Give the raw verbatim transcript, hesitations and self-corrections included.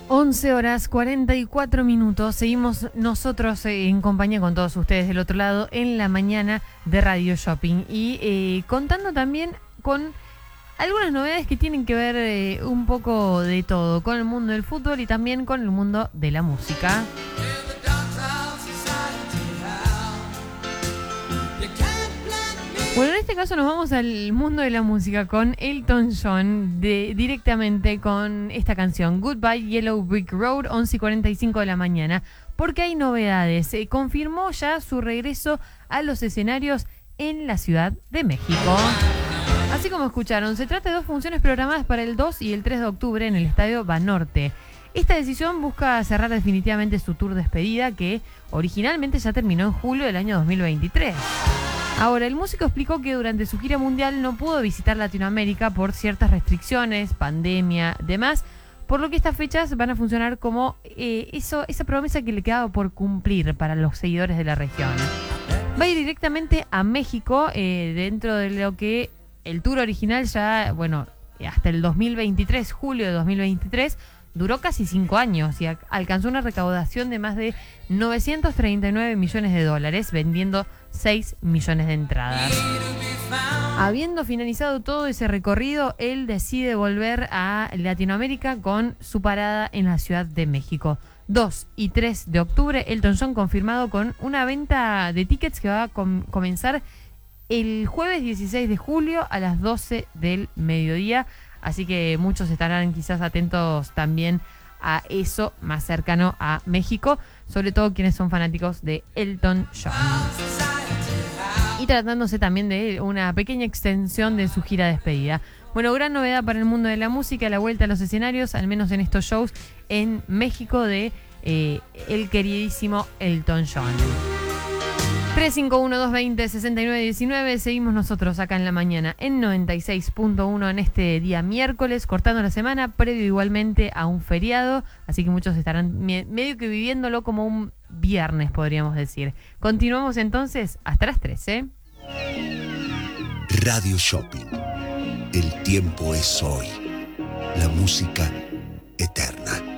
once horas cuarenta y cuatro minutos. Seguimos nosotros eh, en compañía con todos ustedes del otro lado en la mañana de Radio Shopping y eh, contando también con algunas novedades que tienen que ver eh, un poco de todo con el mundo del fútbol y también con el mundo de la música. Bueno, en este caso nos vamos al mundo de la música con Elton John, de, directamente con esta canción, Goodbye Yellow Brick Road, once y cuarenta y cinco de la mañana, porque hay novedades. Se confirmó ya su regreso a los escenarios en la Ciudad de México. Así como escucharon, se trata de dos funciones programadas para el dos y el tres de octubre en el Estadio Banorte. Esta decisión busca cerrar definitivamente su tour despedida, que originalmente ya terminó en julio del año dos mil veintitrés. Ahora, el músico explicó que durante su gira mundial no pudo visitar Latinoamérica por ciertas restricciones, pandemia, demás, por lo que estas fechas van a funcionar como eh, eso, esa promesa que le quedaba por cumplir para los seguidores de la región. Va a ir directamente a México, eh, dentro de lo que el tour original ya, bueno, hasta el dos mil veintitrés, julio de dos mil veintitrés, duró casi cinco años y alcanzó una recaudación de más de novecientos treinta y nueve millones de dólares, vendiendo seis millones de entradas. Habiendo finalizado todo ese recorrido, él decide volver a Latinoamérica con su parada en la Ciudad de México. dos y tres de octubre, Elton John confirmado con una venta de tickets que va a com- comenzar el jueves dieciséis de julio a las doce del mediodía. Así que muchos estarán quizás atentos también a eso, más cercano a México, sobre todo quienes son fanáticos de Elton John. Y tratándose también de una pequeña extensión de su gira de despedida. Bueno, gran novedad para el mundo de la música, la vuelta a los escenarios, al menos en estos shows en México, de eh, el queridísimo Elton John. tres cinco uno, dos dos cero, seis nueve uno nueve. Seguimos nosotros acá en la mañana en noventa y seis punto uno en este día miércoles, cortando la semana, previo igualmente a un feriado. Así que muchos estarán me- medio que viviéndolo como un viernes, podríamos decir. Continuamos entonces hasta las trece. Radio Shopping. El tiempo es hoy. La música eterna.